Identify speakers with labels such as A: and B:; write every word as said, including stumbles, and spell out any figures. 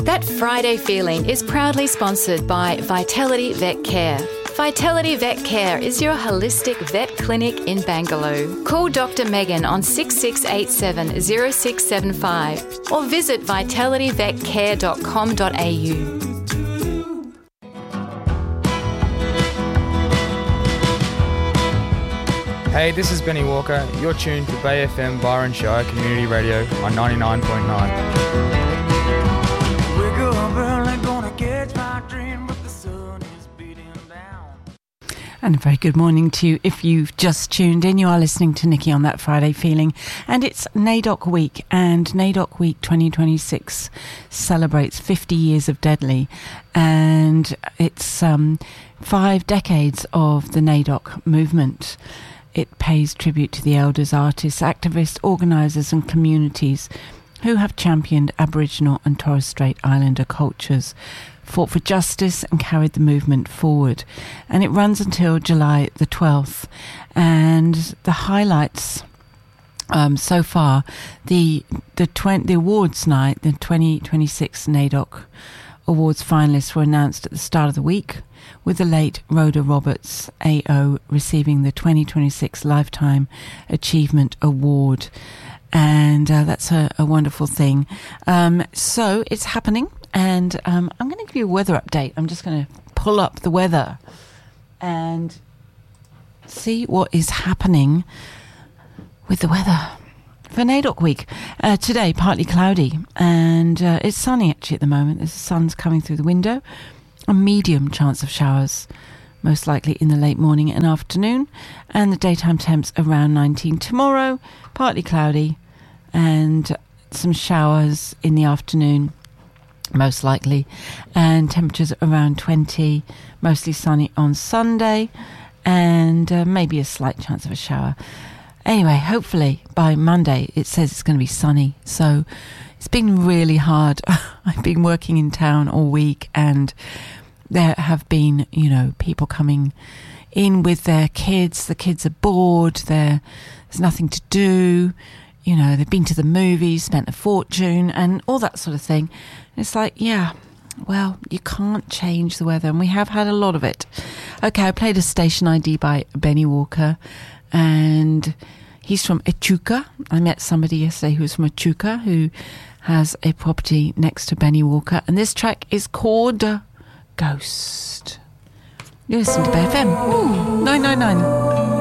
A: That Friday feeling is proudly sponsored by Vitality Vet Care. Vitality Vet Care is your holistic vet clinic in Bangalore. Call Doctor Megan on six six eight seven zero six seven five or visit vitality vet care dot com dot a u.
B: Hey, this is Benny Walker. You're tuned to Bay F M Byron Shire Community Radio on ninety-nine point nine.
C: And a very good morning to you. If you've just tuned in, you are listening to Nikki on That Friday Feeling. And it's NAIDOC Week, and NAIDOC Week twenty twenty-six celebrates fifty years of Deadly. And it's um, five decades of the NAIDOC movement. It pays tribute to the elders, artists, activists, organisers and communities who have championed Aboriginal and Torres Strait Islander cultures, fought for justice and carried the movement forward. And it runs until July the twelfth. And the highlights um, so far, the the, tw- the awards night, the twenty twenty-six NAIDOC Awards finalists were announced at the start of the week, with the late Rhoda Roberts, A O, receiving the twenty twenty-six Lifetime Achievement Award. And uh, that's a, a wonderful thing. Um, so it's happening. And um, I'm going to give you a weather update. I'm just going to pull up the weather and see what is happening with the weather for NAIDOC Week. Uh, today, partly cloudy, and uh, it's sunny actually at the moment. The sun's coming through the window. A medium chance of showers, most likely in the late morning and afternoon. And the daytime temps around nineteen. Tomorrow, partly cloudy and some showers in the afternoon, most likely, and temperatures around twenty, mostly sunny on Sunday, and uh, maybe a slight chance of a shower. Anyway, hopefully by Monday it says it's going to be sunny. So it's been really hard. I've been working in town all week, and there have been, you know, people coming in with their kids. The kids are bored. They're, there's nothing to do. You know, they've been to the movies, spent a fortune, and all that sort of thing. It's like, yeah, well, you can't change the weather, and we have had a lot of it. Okay, I played a station I D by Benny Walker, and he's from Echuca. I met somebody yesterday who's from Echuca who has a property next to Benny Walker, and this track is called Ghost. You listen to B F M. Ooh, nine nine nine.